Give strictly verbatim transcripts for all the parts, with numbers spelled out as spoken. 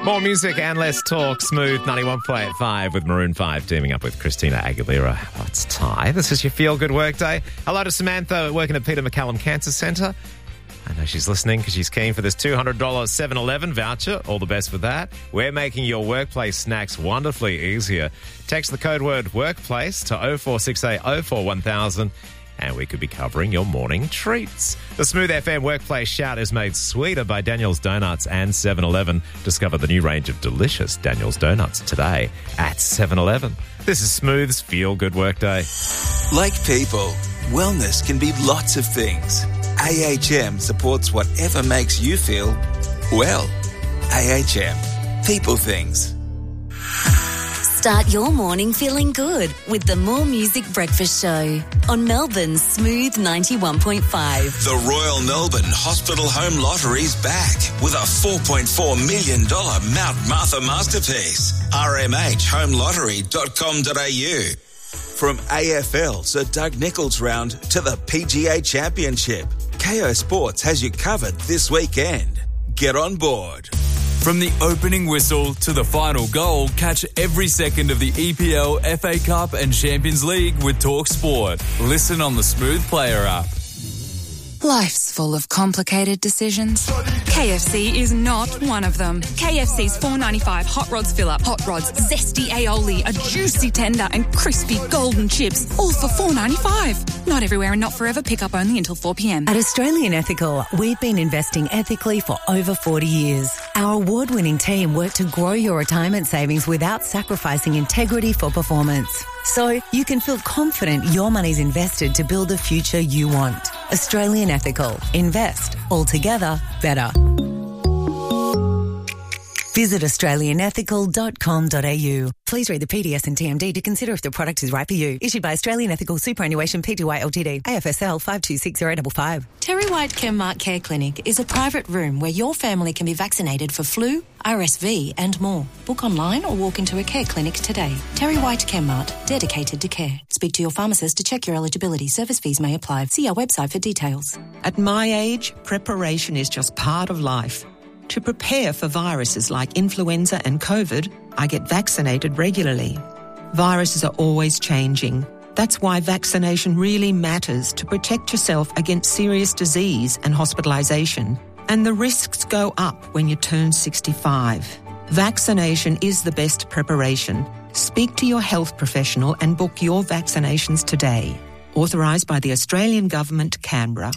More music and less talk. Smooth ninety-one point five with Maroon five teaming up with Christina Aguilera. Oh, it's Ty. This is your Feel Good Workday. Hello to Samantha working at Peter MacCallum Cancer Centre. I know she's listening because she's keen for this two hundred dollars seven eleven voucher. All the best for that. We're making your workplace snacks wonderfully easier. Text the code word workplace to oh four six eight oh four one thousand and we could be covering your morning treats. The Smooth F M Workplace Shout is made sweeter by Daniel's Donuts and seven eleven. Discover the new range of delicious Daniel's Donuts today at seven eleven. This is Smooth's Feel Good Workday. Like people, wellness can be lots of things. A H M supports whatever makes you feel well. A H M. People things. Start your morning feeling good with the More Music Breakfast Show on Melbourne's Smooth ninety-one point five. The Royal Melbourne Hospital Home Lottery's back with a four point four million dollars Mount Martha masterpiece. r m h home lottery dot com dot a u. From A F L Sir Doug Nicholls round to the P G A Championship, K O Sports has you covered this weekend. Get on board. From the opening whistle to the final goal, catch every second of the E P L, F A Cup and Champions League with Talk Sport. Listen on the Smooth Player app. Life's full of complicated decisions. K F C is not one of them. K F C's four ninety-five Hot Rods Fill-Up, Hot Rods, zesty aioli, a juicy tender and crispy golden chips, all for four ninety-five. Not everywhere and not forever. Pick up only until four p.m. At Australian Ethical, we've been investing ethically for over forty years. Our award-winning team work to grow your retirement savings without sacrificing integrity for performance. So you can feel confident your money's invested to build the future you want. Australian Ethical. Invest. Altogether better. Visit australian ethical dot com dot a u. Please read the P D S and T M D to consider if the product is right for you. Issued by Australian Ethical Superannuation Pty Ltd. A F S L five two six zero five five. Terry White Chemmart Care Clinic is a private room where your family can be vaccinated for flu, R S V and more. Book online or walk into a care clinic today. Terry White Chemmart, dedicated to care. Speak to your pharmacist to check your eligibility. Service fees may apply. See our website for details. At my age, preparation is just part of life. To prepare for viruses like influenza and COVID, I get vaccinated regularly. Viruses are always changing. That's why vaccination really matters to protect yourself against serious disease and hospitalisation. And the risks go up when you turn sixty-five. Vaccination is the best preparation. Speak to your health professional and book your vaccinations today. Authorised by the Australian Government, Canberra.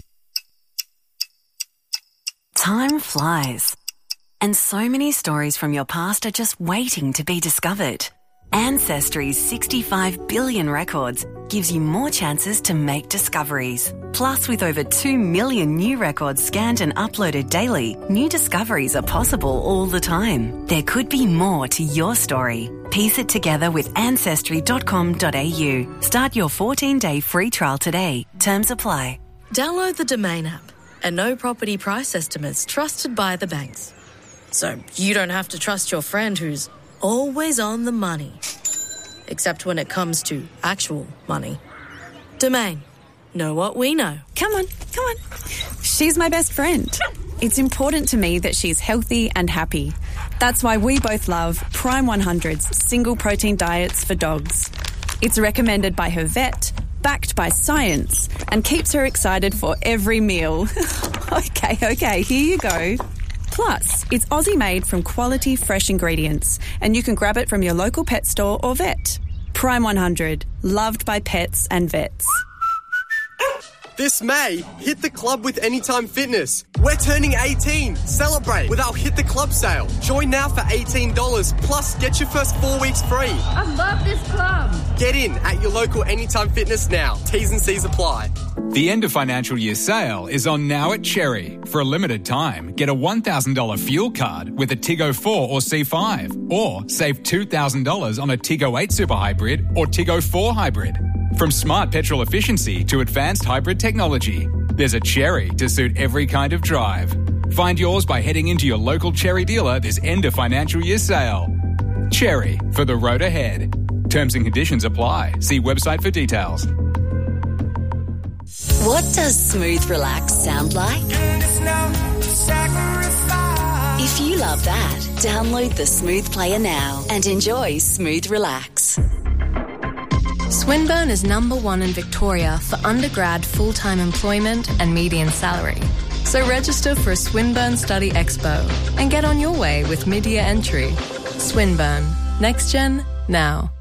Time flies, and so many stories from your past are just waiting to be discovered. Ancestry's sixty-five billion records gives you more chances to make discoveries. Plus, with over two million new records scanned and uploaded daily, new discoveries are possible all the time. There could be more to your story. Piece it together with ancestry dot com dot a u. Start your fourteen-day free trial today. Terms apply. Download the Domain app and know property price estimates trusted by the banks. So you don't have to trust your friend who's always on the money. Except when it comes to actual money. Domain. Know what we know. Come on, come on. She's my best friend. It's important to me that she's healthy and happy. That's why we both love Prime one hundred's single protein diets for dogs. It's recommended by her vet, backed by science, and keeps her excited for every meal. okay, okay, here you go. Plus, it's Aussie-made from quality, fresh ingredients, and you can grab it from your local pet store or vet. Prime one hundred, loved by pets and vets. This May, hit the club with Anytime Fitness. We're turning eighteen. Celebrate with our Hit the Club sale. Join now for eighteen dollars, plus get your first four weeks free. I love this club. Get in at your local Anytime Fitness now. T's and C's apply. The end of financial year sale is on now at Cherry. For a limited time, get a one thousand dollars fuel card with a Tiggo four or C five, or save two thousand dollars on a Tiggo eight Super Hybrid or Tiggo four Hybrid. From smart petrol efficiency to advanced hybrid technology, there's a Cherry to suit every kind of drive. Find yours by heading into your local Cherry dealer this end of financial year sale. Cherry, for the road ahead. Terms and conditions apply. See website for details. What does smooth relax sound like? If you love that, download the Smooth Player now and enjoy Smooth Relax. Swinburne is number one in Victoria for undergrad full-time employment and median salary. So register for a Swinburne Study Expo and get on your way with mid-year entry. Swinburne. Next Gen, now.